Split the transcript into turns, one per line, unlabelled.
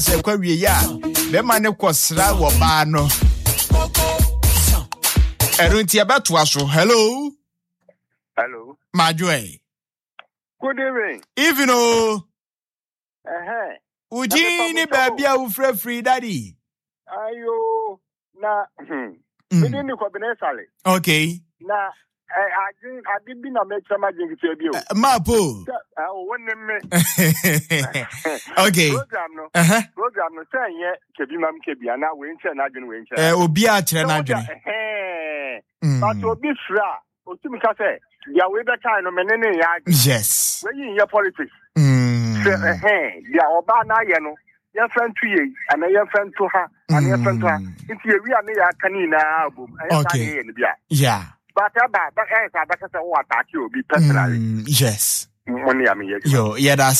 Se kwa wie ya. Be ma ne kwosra wo ba no. Erunti abeto aso. Hello.
Hello.
Majwe.
Good evening.
Even oh.
Uji
ni baby a free daddy.
Ayo na me ni ko benesale.
Okay.
Na I did be na make some magic to you.
Mapo.
One me.
Okay.
Program no say ye kebi mam kebi na we nche na adwene we nche.
Obi a kire na adwene.
But obi fra, otumi ka say, dia we be kind no menene ya.
Yes.
We yin ye politics. Dia oba na ye no. Your friend to ye, and your friend to her, and your friend to her. Into a real canina album.
Okay. Yeah.
But I bet what I will be personally.
Yes.
Money, I mean,
yo, yeah, that's